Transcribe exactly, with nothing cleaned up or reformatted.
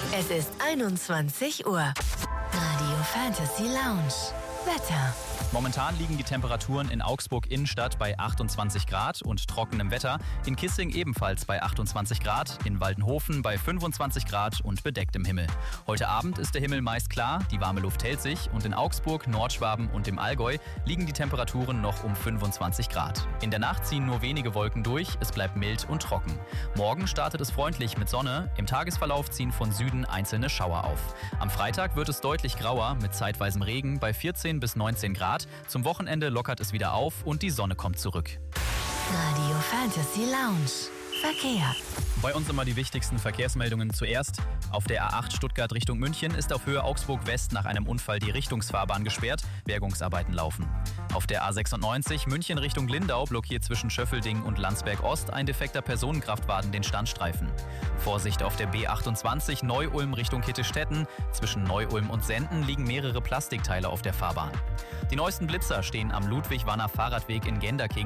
Es ist einundzwanzig Uhr. Radio Fantasy Lounge. Wetter. Momentan liegen die Temperaturen in Augsburg Innenstadt bei achtundzwanzig Grad und trockenem Wetter, in Kissing ebenfalls bei achtundzwanzig Grad, in Waldenhofen bei fünfundzwanzig Grad und bedecktem Himmel. Heute Abend ist der Himmel meist klar, die warme Luft hält sich und in Augsburg, Nordschwaben und im Allgäu liegen die Temperaturen noch um fünfundzwanzig Grad. In der Nacht ziehen nur wenige Wolken durch, es bleibt mild und trocken. Morgen startet es freundlich mit Sonne, im Tagesverlauf ziehen von Süden einzelne Schauer auf. Am Freitag wird es deutlich grauer mit zeitweisem Regen bei vierzehn bis neunzehn Grad. Zum Wochenende lockert es wieder auf und die Sonne kommt zurück. Radio Fantasy Lounge. Verkehr. Bei uns immer die wichtigsten Verkehrsmeldungen zuerst. Auf der A acht Stuttgart Richtung München ist auf Höhe Augsburg West nach einem Unfall die Richtungsfahrbahn gesperrt. Bergungsarbeiten laufen. Auf der A sechsundneunzig München Richtung Lindau blockiert zwischen Schöffelding und Landsberg Ost ein defekter Personenkraftwagen den Standstreifen. Vorsicht auf der B achtundzwanzig Neu-Ulm Richtung Kittestetten. Zwischen Neu-Ulm und Senden liegen mehrere Plastikteile auf der Fahrbahn. Die neuesten Blitzer stehen am Ludwig-Wanner Fahrradweg in Genderking.